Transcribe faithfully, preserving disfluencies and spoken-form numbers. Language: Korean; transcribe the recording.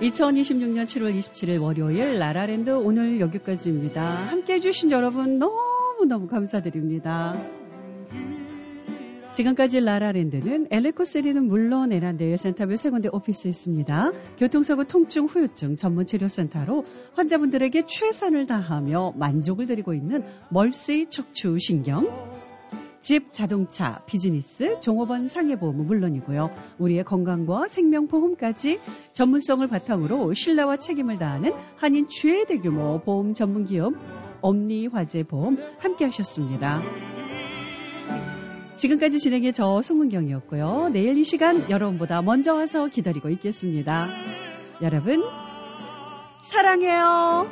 이천이십육년 칠월 이십칠일 월요일 라라랜드 오늘 여기까지입니다. 함께해 주신 여러분 너무너무 감사드립니다. 지금까지 라라랜드는 엘리코세리는 물론 에란데의 센터빌 세 군데 오피스에 있습니다. 교통사고 통증 후유증 전문치료센터로 환자분들에게 최선을 다하며 만족을 드리고 있는 멀스의 척추신경, 집, 자동차, 비즈니스, 종업원 상해보험은 물론이고요. 우리의 건강과 생명보험까지 전문성을 바탕으로 신뢰와 책임을 다하는 한인 최대규모 보험 전문기업 옴니화재보험 함께하셨습니다. 지금까지 진행의 저 송은경이었고요. 내일 이 시간 여러분보다 먼저 와서 기다리고 있겠습니다. 여러분 사랑해요.